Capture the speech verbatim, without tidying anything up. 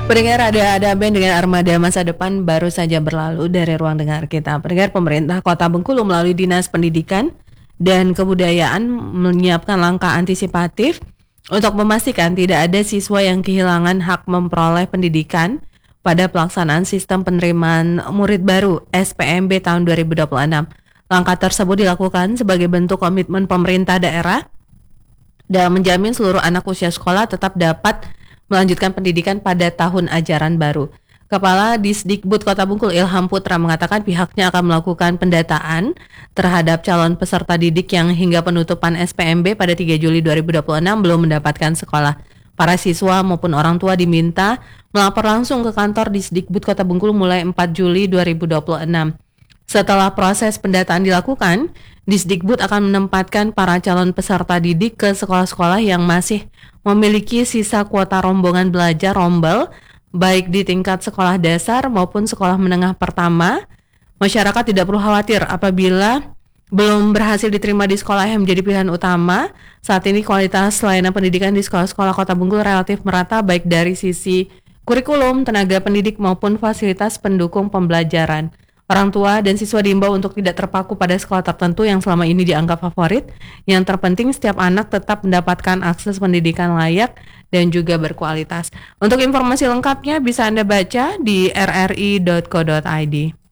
Pendengar, ada ada band dengan armada masa depan baru saja berlalu dari ruang dengar kita. Pendengar, pemerintah Kota Bengkulu melalui Dinas Pendidikan dan Kebudayaan menyiapkan langkah antisipatif untuk memastikan tidak ada siswa yang kehilangan hak memperoleh pendidikan pada pelaksanaan sistem penerimaan murid baru S P M B tahun dua ribu dua puluh enam. Langkah tersebut dilakukan sebagai bentuk komitmen pemerintah daerah dalam menjamin seluruh anak usia sekolah tetap dapat melanjutkan pendidikan pada tahun ajaran baru. Kepala Disdikbud Kota Bengkulu Ilham Putra mengatakan pihaknya akan melakukan pendataan terhadap calon peserta didik yang hingga penutupan S P M B pada tiga Juli dua ribu dua puluh enam belum mendapatkan sekolah. Para siswa maupun orang tua diminta melapor langsung ke kantor Disdikbud Kota Bengkulu mulai empat Juli dua ribu dua puluh enam. Setelah proses pendataan dilakukan, Disdikbud akan menempatkan para calon peserta didik ke sekolah-sekolah yang masih memiliki sisa kuota rombongan belajar rombel, baik di tingkat sekolah dasar maupun sekolah menengah pertama. Masyarakat tidak perlu khawatir apabila belum berhasil diterima di sekolah yang menjadi pilihan utama. Saat ini kualitas layanan pendidikan di sekolah-sekolah Kota Bengkulu relatif merata baik dari sisi kurikulum, tenaga pendidik maupun fasilitas pendukung pembelajaran. Orang tua dan siswa diimbau untuk tidak terpaku pada sekolah tertentu yang selama ini dianggap favorit. Yang terpenting setiap anak tetap mendapatkan akses pendidikan layak dan juga berkualitas. Untuk informasi lengkapnya bisa Anda baca di r r i dot co dot i d.